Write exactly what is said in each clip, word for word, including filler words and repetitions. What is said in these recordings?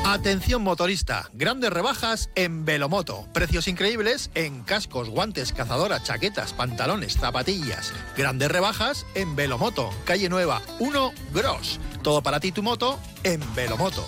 Atención motorista, grandes rebajas en Velomoto. Precios increíbles en cascos, guantes, cazadoras, chaquetas, pantalones, zapatillas. Grandes rebajas en Velomoto, calle Nueva, uno Gros. Todo para ti y tu moto en Velomoto.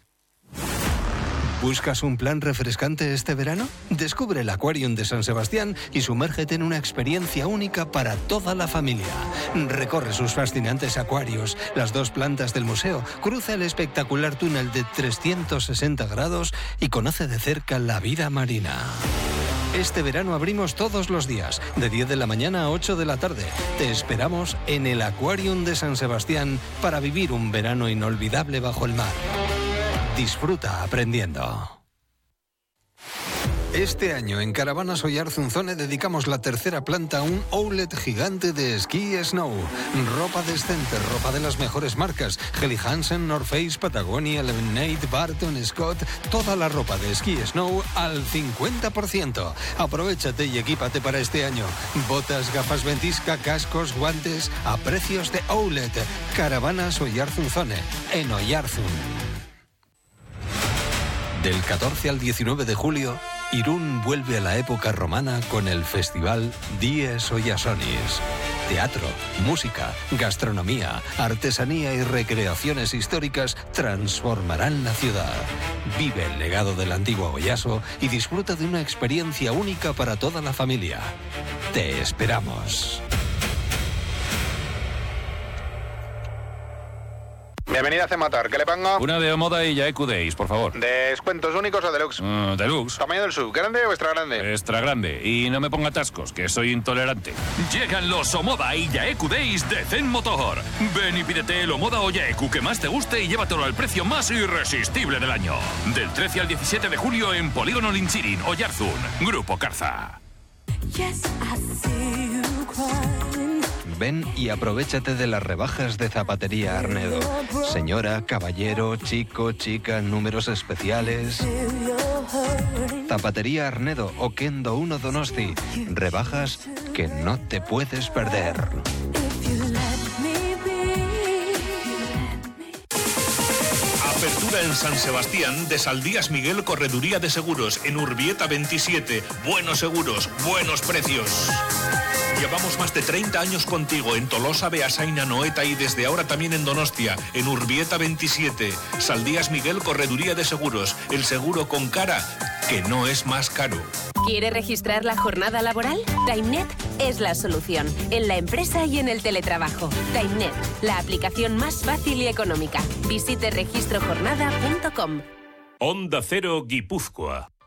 ¿Buscas un plan refrescante este verano? Descubre el Aquarium de San Sebastián y sumérgete en una experiencia única para toda la familia. Recorre sus fascinantes acuarios, las dos plantas del museo, cruza el espectacular túnel de trescientos sesenta grados y conoce de cerca la vida marina. Este verano abrimos todos los días, de diez de la mañana a ocho de la tarde. Te esperamos en el Aquarium de San Sebastián para vivir un verano inolvidable bajo el mar. Disfruta aprendiendo. Este año en Caravanas Oyarzunzone dedicamos la tercera planta a un outlet gigante de esquí y snow. Ropa decente, ropa de las mejores marcas. Helly Hansen, North Face, Patagonia, Lemonade, Barton, Scott. Toda la ropa de esquí y snow al cincuenta por ciento. Aprovéchate y equípate para este año. Botas, gafas ventisca, cascos, guantes a precios de outlet. Caravanas Oyarzunzone en Oyarzun. Del catorce al diecinueve de julio, Irún vuelve a la época romana con el festival Dies Oyasonis. Teatro, música, gastronomía, artesanía y recreaciones históricas transformarán la ciudad. Vive el legado del antiguo Oyaso y disfruta de una experiencia única para toda la familia. Te esperamos. Bienvenida a Cematar, ¿qué le pongo? Una de Omoda y Yaeku Days, por favor. ¿Descuentos únicos o deluxe? Uh, deluxe. ¿Tamaño del sub, grande o extra grande? Extra grande. Y no me ponga atascos, que soy intolerante. Llegan los Omoda y Yaeku Days de Zen Motor. Ven y pídete el Omoda o Yaeku que más te guste y llévatelo al precio más irresistible del año. Del trece al diecisiete de julio en Polígono Linchirin, Oyarzun. Grupo Carza. Yes, I see you crying. Ven y aprovéchate de las rebajas de Zapatería Arnedo. Señora, caballero, chico, chica, números especiales. Zapatería Arnedo, Oquendo uno Donosti. Rebajas que no te puedes perder. Apertura en San Sebastián de Saldías Miguel Correduría de Seguros en Urbieta veintisiete. Buenos seguros, buenos precios. Llevamos más de treinta años contigo en Tolosa, Beasain, Anoeta y desde ahora también en Donostia, en Urbieta veintisiete. Saldías Miguel Correduría de Seguros, el seguro con cara que no es más caro. ¿Quiere registrar la jornada laboral? TimeNet es la solución, en la empresa y en el teletrabajo. TimeNet, la aplicación más fácil y económica. Visite registrojornada punto com. Onda Cero Guipúzcoa.